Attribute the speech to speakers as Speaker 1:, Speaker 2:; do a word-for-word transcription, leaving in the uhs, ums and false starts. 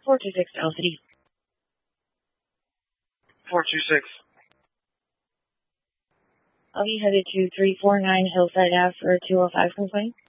Speaker 1: four two six L C D.
Speaker 2: four two six.
Speaker 1: I'll be headed to three four nine Hillside Ave for a two oh five complaint.